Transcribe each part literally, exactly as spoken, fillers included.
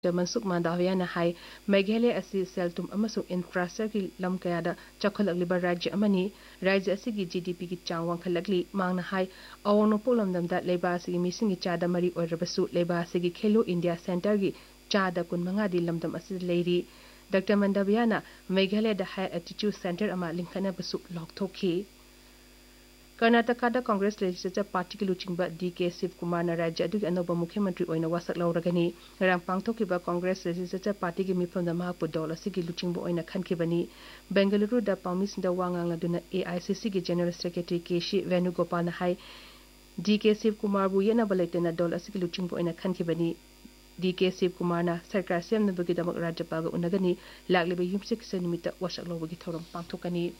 Mansukh Mandaviana hai Meghalaya asi seltum amasung infrastructure ki lam kayada chakhalakliba rajya amani rajya asigi G D P ki chang wangkhalakli mangna hai awono polamdamda leba asigi mising ki chada mari oirabasu leba asigi Khelo India Center ki chada kun mangadi lamdam asi leiri Doctor Mandaviana Meghalaya da High Altitude Center ama linkhana basu lokthokhi Karnataka da Congress Legislature Party ki luchingba D K Shiv Kumar na rajya adugi anoba mukhyamantri oina wasak lauragani ngarang pangthokkiba Congress Legislature Party ki mifamda mahakpu dol asigi luchingba oina khankibani Bengaluru da pawmisinda wangang laduna A I C C ki General Secretary Keshi Venugopal na hai D K Shiv Kumar bu yenaba leitena dol asigi luchingba oina khankibani D K Shiv Kumar na sarkar semnabagi damak rajyapal ga unagani lagliba yumsik sa nimita wasak laubagi thoram pangthokani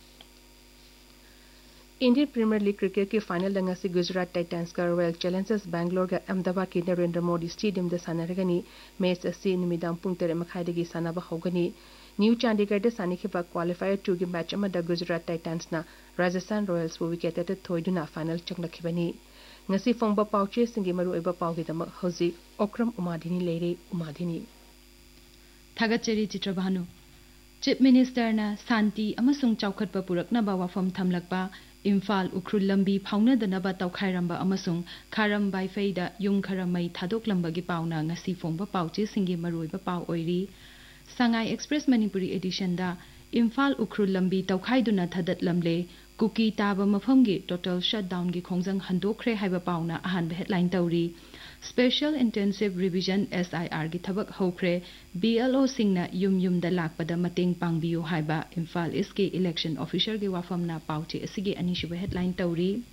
Indian Premier League cricket के final दंगा से Gujarat Titans का royal Challengers Bangalore का अहमदाबाद के Narendra Modi stadium the सानरगनी match असी निमिदाम पुंग तेरे मखाइदगी सानाबा होगनी new Chandigarh the सानिखिबा qualifier two के match अमदा Gujarat Titans ना राजस्थान रॉयल्स बु विकेट ते थोइदुना final चंगलखिबनी ngasi phongba pauche singi maru eba paugi damak hoji okram umadhini leire umadhini thagacheri chitrabhanu Chief Minister na santi amasung chaukhatpa puraknaba wafam thamlakpa Imphal Ukhrul Lambi Phaunadanaba Taukhairamaba amasung Kharam Baifeida Yung Kharamai Thadoklambagi pauna ngasi phongba pauche singi maruiba pau oiri Sangai Express Manipuri edition da Imphal Ukhrul Lambi Taukhaiduna Thadatlamle Kuki Taba Mafamgi total shutdown gi khongjang handokre haiba pauna ahanba headline tauri Special Intensive Revision S I R gi thabak hokre B L O singna yum yum da lakpada mateng pangbiu haiba Imphal East ki election officer gi wafamna pauche asigi anishiba headline tauri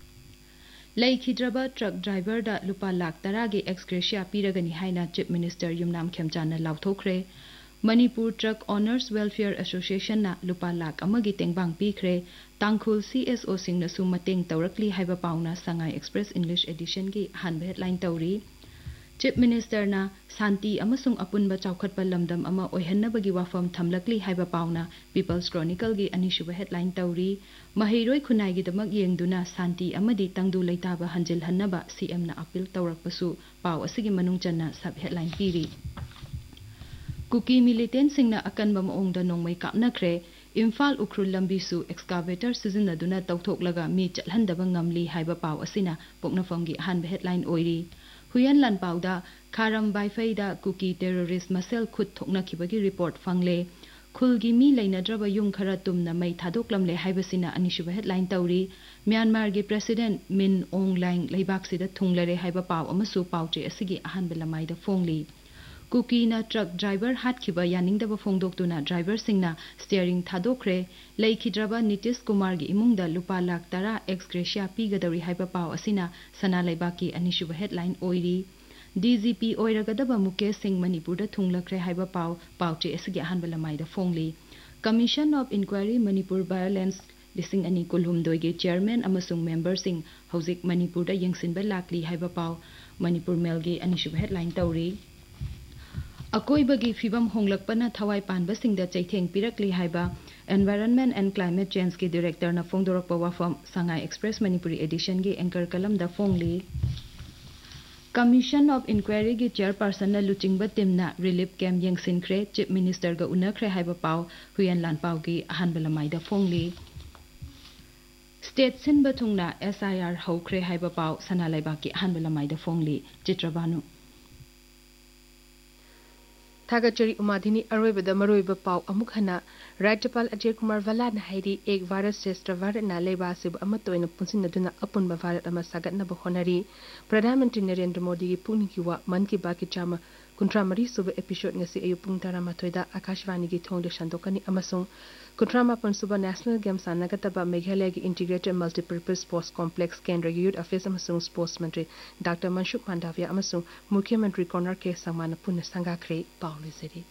Laikhidraba truck driver da lupa lakh tara gi ex gratia piragani haina Chief Minister Yumnam Khemchana lauthokre Manipur Truck Owners Welfare Association na lupa lakh amagi tengbang pikre Tangkhul C S O singna su mateng tawrakli haiba pauna Sangai Express English edition gi hanba headline tawri Chief Minister na santi amasung apunba chaukhatpa lamdam ama oihannabagi wafam thamlakli haiba pauna People's Chronicle gi anishuba headline tawri Mahiroi khunai gi damak yengduna santi amadi tangdu leitaba hanjil hannaba C M na appeal tawrakpasu paw asigi manung channa sub headline piri Kuki militant singna akanba maongda nongmai kapnakre Imphal Ukhrul Lambi su excavator sizinaduna tawthoklaga mi chalhandaba ngamli haiba paw asina poknafamgi hanba headline oiri Huyan lan pawda Kharam Baifeida Kuki terrorist masel khut thoknakhibagi report fangle khulgi mi leinadraba yung khara tumna mai thadoklamle haibasina anishuba headline tawri Myanmar gi president Min Aung Hlaing leibak sida thunglare haiba paw amasu pawche asigi ahanba lamai da phongli Kuki na truck driver hat khiba yaningdaba phongdoktuna driver singna steering thadokre Laikhidraba Nitish Kumar gi imungda lupa lakh tara ex gratia pigadari haiba paw asina sana leibaki anishuba headline oiri D G P oiragadaba Mukesh Singh Manipur da thunglakre haiba paw pawche asigi ahanba lamai da phongli Commission of Inquiry Manipur Violence lising ani kulhumdoi gi chairman amasung member sing hojik Manipur da yengsinba lakli haiba paw Manipur Mail gi anishuba headline tawri Akoibagi fibam honglakpana thawai panba singda chaitheng pirakli haiba Environment and Climate Change ki director na phongdorakpa wafam Sangai Express Manipuri edition gi anchor kalam da phongli Commission of Inquiry gi chairperson na luchingba timna relief camp yengsinkhre Chief Minister ga unakhre haiba paw huyan lan paw gi ahanbalamai da phongli State sinba thungna S I R hokre haiba paw sanalaiba ki ahanbalamai da phongli Chitrabhanu Thagachari umadhini aroibada maroiba paw amuk hana Rajyapal Ajay Kumar Valad na hairi ek Bharat Shreshtha Bharat na leiba asibu amatoina punsinaduna apunba Bharat ama sagatnaba honari Pradhan Mantri Narendra Modi gi pungni kiwa man ki ba ki chama kuntra mari suba episode ngasi ayu pung tara mathoida Akashvani gi thongde shandokani amasung kuntra mapan suba National Games sanagataba Meghalaya gi Integrated Multipurpose Sports Complex Kendra gi Youth Affairs amasung Sports Mantri Doctor Mansukh Mandaviya amasung Mukhyamantri Conor K Sangmana punna sangakre Pauli Zeri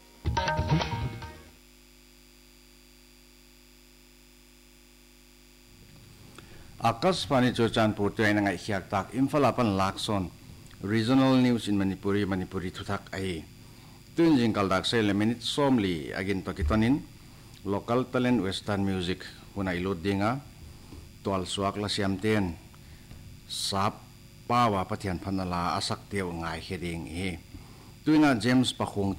Akashvani Churchanpur to ay hiyak tak Imphal apan lakson Regional News in Manipuri Manipuri tutak ay tunjing kaldak say leminit somli agin pakitonin Local Talent Western Music huna ilod dinga tual suak la siamten sap pawa patian panala asak teo ngai heding e tuina James Pakhong